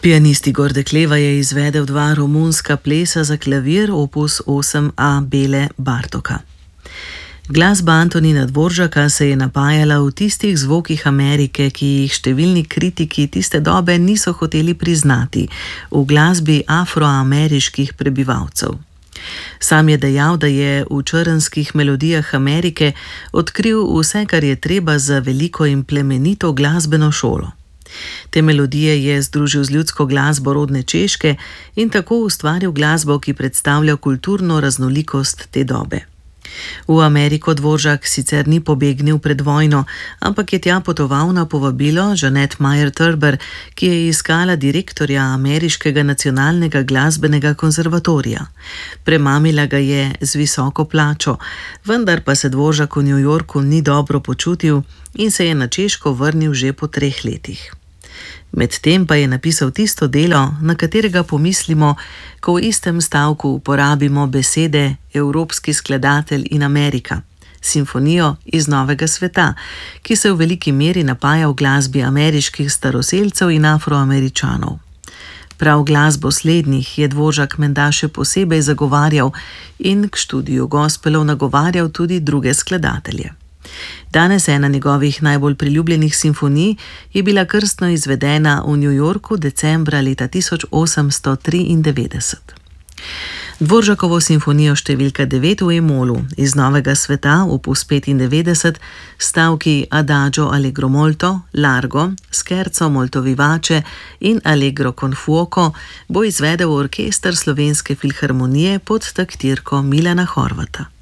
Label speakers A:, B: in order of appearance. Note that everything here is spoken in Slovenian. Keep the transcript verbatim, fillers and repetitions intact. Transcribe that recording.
A: Pianist Igor Dekleva je izvedel dva romunska plesa za klavir opus osem a Bele Bartoka. Glasba Antonina Dvoržaka se je napajala v tistih zvokih Amerike, ki jih številni kritiki tiste dobe niso hoteli priznati, v glasbi afroameriških prebivalcev. Sam je dejal, da je v črnskih melodijah Amerike odkril vse, kar je treba za veliko in plemenito glasbeno šolo. Te melodije je združil z ljudsko glasbo rodne Češke in tako ustvaril glasbo, ki predstavlja kulturno raznolikost te dobe. V Ameriko Dvoržak sicer ni pobegnil pred vojno, ampak je tja potoval na povabilo Jeanette Meyer-Turber, ki je iskala direktorja Ameriškega nacionalnega glasbenega konzervatorija. Premamila ga je z visoko plačo, vendar pa se Dvoržak v New Yorku ni dobro počutil in se je na Češko vrnil že po treh letih. Medtem pa je napisal tisto delo, na katerega pomislimo, ko v istem stavku uporabimo besede evropski skladatelj in Amerika, simfonijo iz Novega sveta, ki se v veliki meri napaja v glasbi ameriških staroselcev in Afroameričanov. Prav glasbo slednjih je Dvoržak menda še posebej zagovarjal in k študiju gospelov nagovarjal tudi druge skladatelje. Danes ena njegovih najbolj priljubljenih simfonij je bila krstno izvedena v New Yorku decembra leta tisoč osemsto triindevetdeset. Dvoržakovo simfonijo številka devet v E-molu iz Novega sveta, opus petindevetdeset, stavki Adagio allegro molto, Largo, Scherzo molto vivace in Allegro con fuoco bo izvedel orkester Slovenske filharmonije pod taktirko Milana Horvata.